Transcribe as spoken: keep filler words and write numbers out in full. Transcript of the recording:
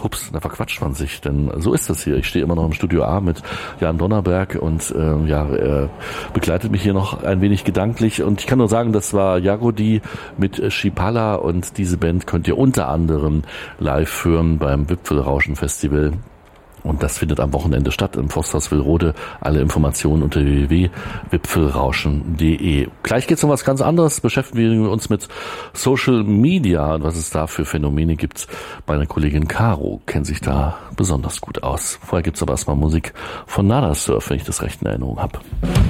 Hups, da verquatscht man sich, denn so ist das hier. Ich stehe immer noch im Studio A mit Jan Donnerberg und äh, ja, er begleitet mich hier noch ein wenig gedanklich und ich kann nur sagen, das war Jagodi mit Schipala und diese Band könnt ihr unter anderem live hören beim Wipfelrauschen-Festival. Und das findet am Wochenende statt im Forsthaus Willrode. Alle Informationen unter w w w punkt wipfelrauschen punkt d e. Gleich geht's um was ganz anderes. Beschäftigen wir uns mit Social Media und was es da für Phänomene gibt. Meine Kollegin Caro kennt sich da besonders gut aus. Vorher gibt's aber erstmal Musik von Nada Surf, wenn ich das recht in Erinnerung habe.